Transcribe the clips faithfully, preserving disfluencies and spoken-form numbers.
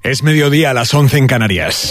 Es mediodía a las once en Canarias.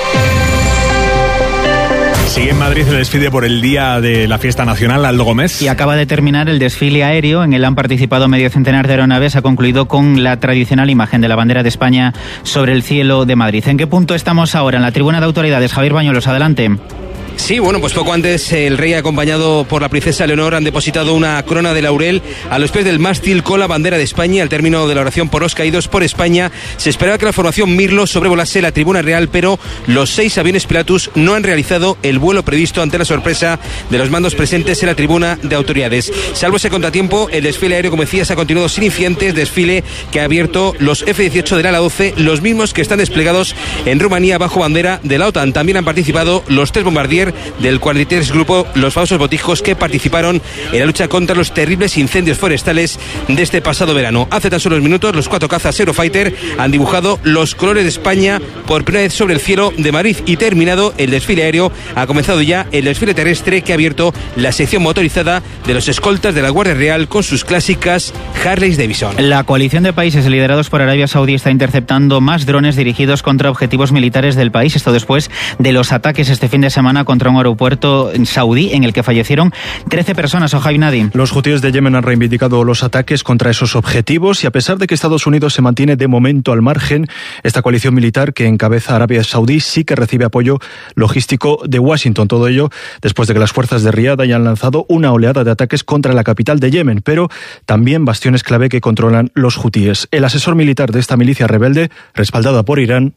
Sigue en Madrid el desfile por el día de la fiesta nacional, Aldo Gómez. Y acaba de terminar el desfile aéreo. En él han participado medio centenar de aeronaves. Ha concluido con la tradicional imagen de la bandera de España sobre el cielo de Madrid. ¿En qué punto estamos ahora? En la tribuna de autoridades. Javier Bañuelos, adelante. Sí, bueno, pues poco antes el rey, acompañado por la princesa Leonor, han depositado una corona de laurel a los pies del mástil con la bandera de España. Al término de la oración por los caídos por España, se esperaba que la formación Mirlo sobrevolase la tribuna real, pero los seis aviones Pilatus no han realizado el vuelo previsto ante la sorpresa de los mandos presentes en la tribuna de autoridades. Salvo ese contratiempo, el desfile aéreo, como decías, ha continuado sin incidentes. Desfile que ha abierto los F dieciocho del ala doce, los mismos que están desplegados en Rumanía bajo bandera de la OTAN. También han participado los tres Bombardier del cuarenta y tres Grupo, los famosos botijos que participaron en la lucha contra los terribles incendios forestales de este pasado verano. Hace tan solo unos minutos, los cuatro cazas Eurofighter han dibujado los colores de España por primera vez sobre el cielo de Madrid, y terminado el desfile aéreo, ha comenzado ya el desfile terrestre, que ha abierto la sección motorizada de los escoltas de la Guardia Real con sus clásicas Harley Davidson. La coalición de países liderados por Arabia Saudí está interceptando más drones dirigidos contra objetivos militares del país. Esto después de los ataques este fin de semana contra un aeropuerto saudí en el que fallecieron trece personas. Ojai Nadi. Los hutíes de Yemen han reivindicado los ataques contra esos objetivos, y a pesar de que Estados Unidos se mantiene de momento al margen, esta coalición militar que encabeza Arabia Saudí sí que recibe apoyo logístico de Washington. Todo ello después de que las fuerzas de Riad hayan lanzado una oleada de ataques contra la capital de Yemen, pero también bastiones clave que controlan los hutíes. El asesor militar de esta milicia rebelde, respaldada por Irán,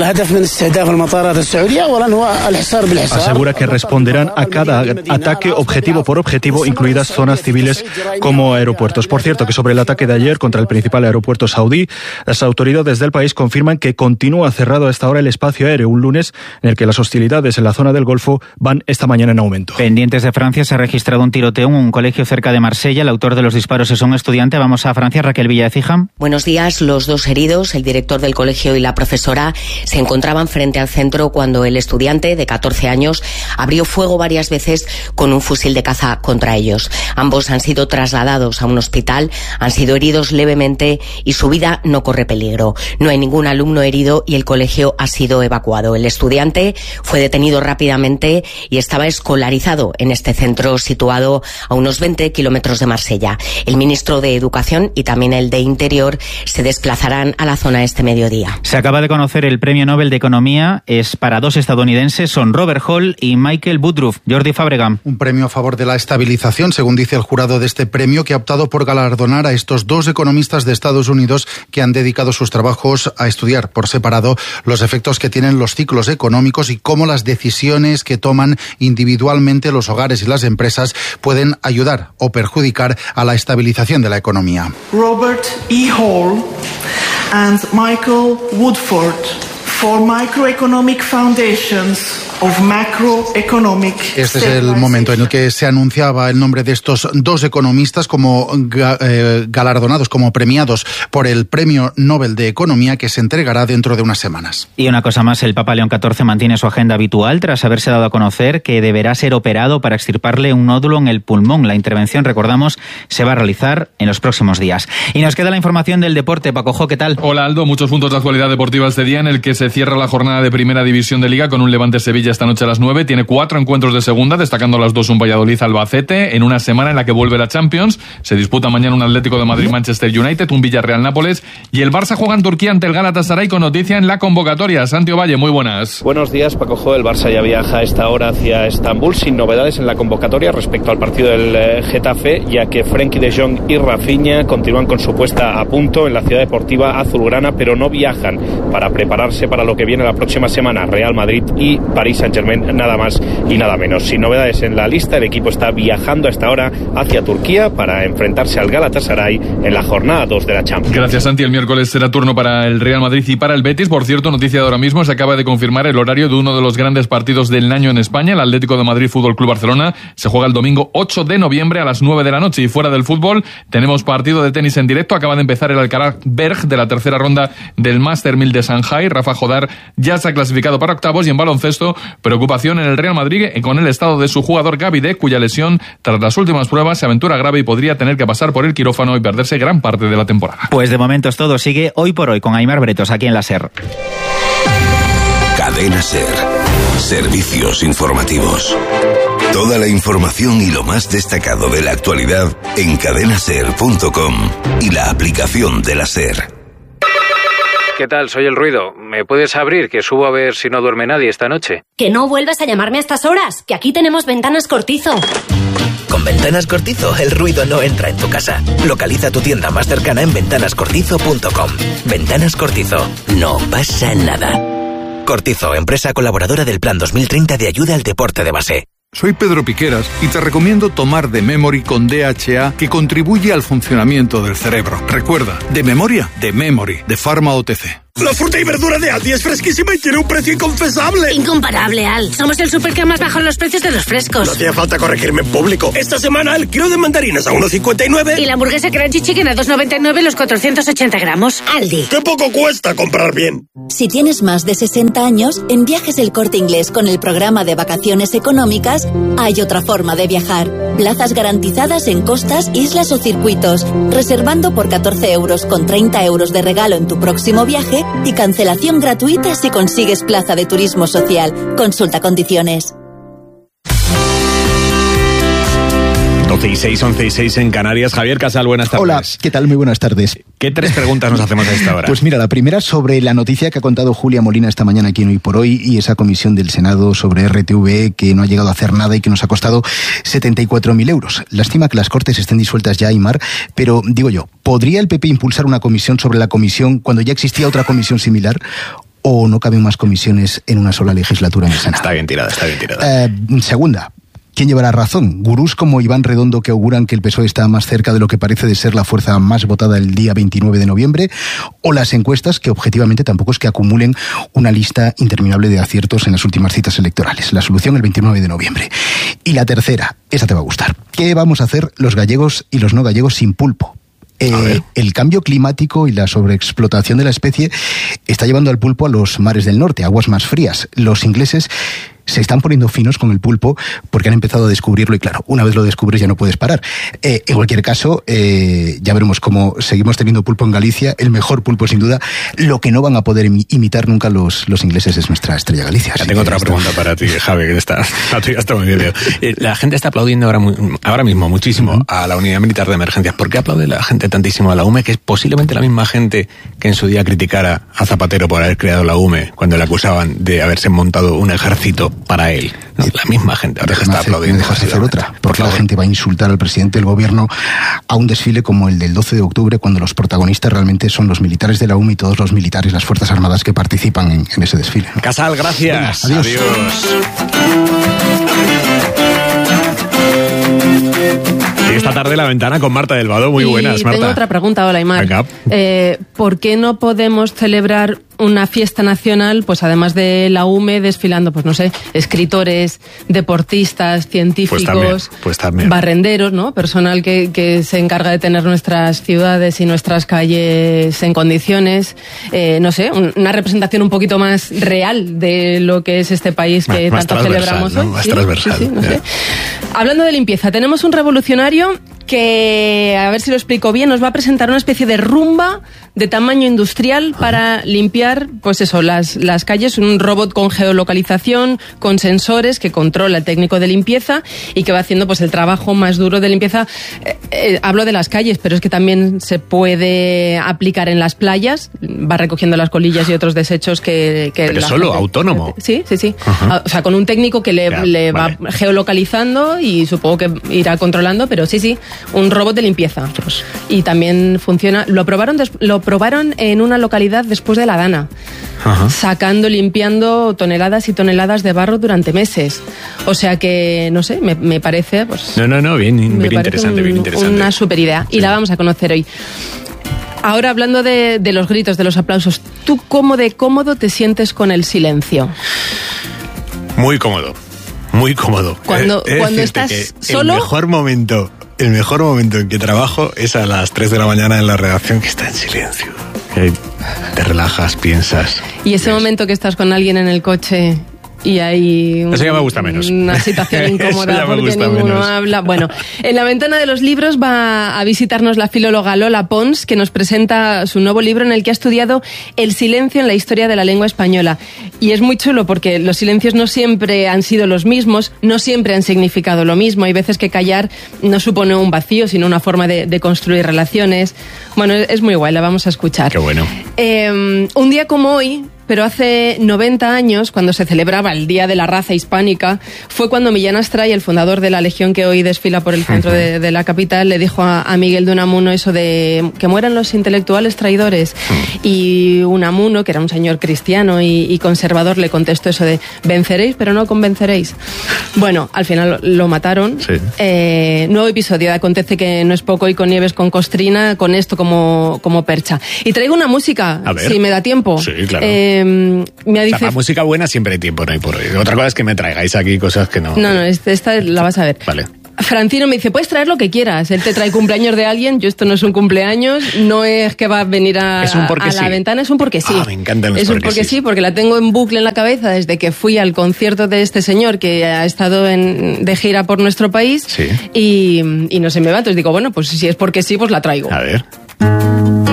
asegura que responderán a cada ataque objetivo por objetivo, incluidas zonas civiles como aeropuertos. Por cierto, que sobre el ataque de ayer contra el principal aeropuerto saudí, las autoridades del país confirman que continúa cerrado a esta hora el espacio aéreo, un lunes en el que las hostilidades en la zona del Golfo van esta mañana en aumento. Pendientes de Francia, se ha registrado un tiroteo en un colegio cerca de Marsella. El autor de los disparos es un estudiante. Vamos a Francia, Raquel Villaecija. Buenos días. Los dos heridos, el director del colegio y la profesora, se encontraban frente al centro cuando el estudiante de catorce años abrió fuego varias veces con un fusil de caza contra ellos. Ambos han sido trasladados a un hospital, han sido heridos levemente y su vida no corre peligro. No hay ningún alumno herido y el colegio ha sido evacuado. El estudiante fue detenido rápidamente y estaba escolarizado en este centro situado a unos veinte kilómetros de Marsella. El ministro de Educación y también el de Interior se desplazarán a la zona este mediodía. Se acaba de conocer el Premio Nobel de Economía. Es para dos estadounidenses, son Robert Hall y Michael Woodruff. Jordi Fábrega. Un premio a favor de la estabilización, según dice el jurado de este premio, que ha optado por galardonar a estos dos economistas de Estados Unidos que han dedicado sus trabajos a estudiar por separado los efectos que tienen los ciclos económicos y cómo las decisiones que toman individualmente los hogares y las empresas pueden ayudar o perjudicar a la estabilización de la economía. Robert E. Hall and Michael Woodford for Microeconomic Foundations of Macroeconomic. Este es el momento en el que se anunciaba el nombre de estos dos economistas como eh, galardonados, como premiados por el Premio Nobel de Economía, que se entregará dentro de unas semanas. Y una cosa más, el Papa León catorce mantiene su agenda habitual tras haberse dado a conocer que deberá ser operado para extirparle un nódulo en el pulmón. La intervención, recordamos, se va a realizar en los próximos días. Y nos queda la información del deporte. Paco Jo, ¿qué tal? Hola Aldo, muchos puntos de actualidad deportiva este día en el que se cierra la jornada de Primera División de Liga con un Levante-Sevilla esta noche a las nueve. Tiene cuatro encuentros de segunda, destacando las dos un Valladolid-Albacete, en una semana en la que vuelve la Champions. Se disputa mañana un Atlético de Madrid-Manchester United, un Villarreal-Nápoles, y el Barça juega en Turquía ante el Galatasaray, con noticia en la convocatoria. Santi Ovalle, muy buenas. Buenos días, Paco Jo. El Barça ya viaja a esta hora hacia Estambul sin novedades en la convocatoria respecto al partido del eh, Getafe, ya que Frenkie de Jong y Rafinha continúan con su puesta a punto en la ciudad deportiva azulgrana, pero no viajan para prepararse para lo que viene la próxima semana, Real Madrid y París Saint-Germain, nada más y nada menos. Sin novedades en la lista, el equipo está viajando a esta hora hacia Turquía para enfrentarse al Galatasaray en la jornada dos de la Champions. Gracias, Santi. El miércoles será turno para el Real Madrid y para el Betis. Por cierto, noticia de ahora mismo, se acaba de confirmar el horario de uno de los grandes partidos del año en España. El Atlético de Madrid Fútbol Club Barcelona se juega el domingo ocho de noviembre a las nueve de la noche. Y fuera del fútbol, tenemos partido de tenis en directo. Acaba de empezar el Alcaraz Berg de la tercera ronda del Master mil de Shanghai. Rafa Jodar ya se ha clasificado para octavos, y en baloncesto Preocupación en el Real Madrid con el estado de su jugador Gavi Deck, cuya lesión tras las últimas pruebas se aventura grave y podría tener que pasar por el quirófano y perderse gran parte de la temporada. Pues de momento es todo. Sigue Hoy por Hoy con Aimar Bretos aquí en la SER. Cadena SER. Servicios informativos. Toda la información y lo más destacado de la actualidad en cadena ser punto com y la aplicación de la SER. ¿Qué tal? Soy El Ruido. ¿Me puedes abrir? Que subo a ver si no duerme nadie esta noche. Que no vuelvas a llamarme a estas horas, que aquí tenemos Ventanas Cortizo. Con Ventanas Cortizo, el ruido no entra en tu casa. Localiza tu tienda más cercana en ventanas cortizo punto com. Ventanas Cortizo. No pasa nada. Cortizo, empresa colaboradora del Plan dos mil treinta de ayuda al deporte de base. Soy Pedro Piqueras y te recomiendo tomar The Memory con D H A, que contribuye al funcionamiento del cerebro. Recuerda, de memoria, de Memory, de Pharma O T C. La fruta y verdura de Aldi es fresquísima y tiene un precio inconfesable. Incomparable, Al. Somos el super que más bajo los precios de los frescos. No hacía falta corregirme en público. Esta semana el kilo de mandarinas a uno cincuenta y nueve. Y la hamburguesa Crunchy Chicken a dos noventa y nueve los cuatrocientos ochenta gramos. Aldi. ¡Qué poco cuesta comprar bien! Si tienes más de sesenta años, en Viajes El Corte Inglés con el programa de vacaciones económicas, hay otra forma de viajar. Plazas garantizadas en costas, islas o circuitos. Reservando por catorce euros con treinta euros de regalo en tu próximo viaje y cancelación gratuita si consigues plaza de turismo social. Consulta condiciones. doce y seis, once y seis en Canarias. Javier Casal, buenas tardes. Hola, ¿qué tal? Muy buenas tardes. ¿Qué tres preguntas nos hacemos a esta hora? Pues mira, la primera sobre la noticia que ha contado Julia Molina esta mañana aquí en Hoy por Hoy y esa comisión del Senado sobre R T V E que no ha llegado a hacer nada y que nos ha costado setenta y cuatro mil euros. Lástima que las Cortes estén disueltas ya, Aimar, pero digo yo, ¿podría el P P impulsar una comisión sobre la comisión cuando ya existía otra comisión similar? ¿O no caben más comisiones en una sola legislatura en el Senado? Está bien tirada, está bien tirada. Eh, segunda. ¿Quién llevará razón? ¿Gurús como Iván Redondo que auguran que el P S O E está más cerca de lo que parece de ser la fuerza más votada el día veintinueve de noviembre? ¿O las encuestas que objetivamente tampoco es que acumulen una lista interminable de aciertos en las últimas citas electorales? La solución el veintinueve de noviembre. Y la tercera, esa te va a gustar. ¿Qué vamos a hacer los gallegos y los no gallegos sin pulpo? Eh, el cambio climático y la sobreexplotación de la especie está llevando al pulpo a los mares del norte, aguas más frías. Los ingleses se están poniendo finos con el pulpo porque han empezado a descubrirlo y claro, una vez lo descubres ya no puedes parar. Eh, en cualquier caso, eh, ya veremos cómo seguimos teniendo pulpo en Galicia, el mejor pulpo sin duda. Lo que no van a poder imitar nunca los, los ingleses es nuestra estrella Galicia. Ya tengo otra está... pregunta para ti, Javi, que está, la tuya está muy bien. La gente está aplaudiendo ahora, muy, ahora mismo muchísimo uh-huh. a la Unidad Militar de Emergencias. ¿Por qué aplaude la gente tantísimo a la U M E? Que es posiblemente la misma gente que en su día criticara a Zapatero por haber creado la U M E cuando le acusaban de haberse montado un ejército para él. ¿No? La misma gente ahora se está aplaudiendo. Me dejas hacer otra, porque la gente va a insultar al presidente del gobierno a un desfile como el del doce de octubre, cuando los protagonistas realmente son los militares de la U M E y todos los militares, las Fuerzas Armadas que participan en, en ese desfile. Casal, gracias. Venga, adiós. Adiós. Y esta tarde La Ventana con Marta del Vado. Muy y buenas, Marta. Tengo otra pregunta, hola, Aimar. Eh, ¿Por qué no podemos celebrar una fiesta nacional, pues además de la U M E, desfilando, pues no sé, escritores, deportistas, científicos, pues también, pues también. barrenderos, ¿no? Personal que, que se encarga de tener nuestras ciudades y nuestras calles en condiciones, eh, no sé, un, una representación un poquito más real de lo que es este país que más, tanto más celebramos ¿no? hoy. Más sí, transversal. Sí, sí, no yeah. sé. Hablando de limpieza, tenemos un revolucionario que, a ver si lo explico bien, nos va a presentar una especie de rumba de tamaño industrial para limpiar, pues eso, las, las calles, un robot con geolocalización, con sensores que controla el técnico de limpieza y que va haciendo pues el trabajo más duro de limpieza. Eh, eh, hablo de las calles, pero es que también se puede aplicar en las playas, va recogiendo las colillas y otros desechos que... que pero solo gente, autónomo. Sí, sí, sí. Uh-huh. O sea, con un técnico que le, ya, le vale. va geolocalizando y supongo que irá controlando, pero sí, sí, un robot de limpieza. Pues. Y también funciona, lo probaron, des, lo probaron en una localidad después de la Dana. Ajá. Sacando, limpiando toneladas y toneladas de barro durante meses. O sea que, no sé, me, me parece... Pues, no, no, no, bien, bien interesante, un, bien interesante. Una super idea. Sí. Y la vamos a conocer hoy. Ahora, hablando de, de los gritos, de los aplausos, ¿tú cómo de cómodo te sientes con el silencio? Muy cómodo, muy cómodo. Cuando, es, es cuando estás solo... El mejor momento, el mejor momento en que trabajo es a las tres de la mañana en la redacción, que está en silencio. Que te relajas, piensas. Y ese ves. momento que estás con alguien en el coche y hay un, eso ya me gusta menos. Una situación incómoda porque ninguno menos. habla. Bueno, en la ventana de los libros va a visitarnos la filóloga Lola Pons, que nos presenta su nuevo libro en el que ha estudiado el silencio en la historia de la lengua española. Y es muy chulo porque los silencios no siempre han sido los mismos, no siempre han significado lo mismo. Hay veces que callar no supone un vacío, sino una forma de, de construir relaciones. Bueno, es muy guay, la vamos a escuchar. Qué bueno. Eh, un día como hoy, pero hace noventa años, cuando se celebraba el Día de la Raza Hispánica, fue cuando Millán Astray, el fundador de la Legión que hoy desfila por el centro de, de la capital, le dijo a, a Miguel de Unamuno eso de que mueran los intelectuales traidores. Y Unamuno, que era un señor cristiano y, y conservador, le contestó eso de venceréis, pero no convenceréis. Bueno, al final lo, lo mataron. Sí. Eh, nuevo episodio, acontece que no es poco y con Nieves con Costrina, con esto como, como percha. Y traigo una música, si me da tiempo. Sí, claro. Eh, me dice... o sea, para música buena siempre hay tiempo, no hay por hoy. Otra cosa es que me traigáis aquí cosas que no... No, no, esta la vas a ver. Vale. Francino me dice, puedes traer lo que quieras. Él te trae cumpleaños de alguien. Yo, esto no es un cumpleaños, no es que va a venir a, es un porque a sí. la ventana, es un porque sí. Ah, me encantan los Es un porque, porque sí. sí, porque la tengo en bucle en la cabeza desde que fui al concierto de este señor que ha estado en, de gira por nuestro país. Sí. Y, y no se me va. Entonces digo, bueno, pues si es porque sí, pues la traigo. A ver.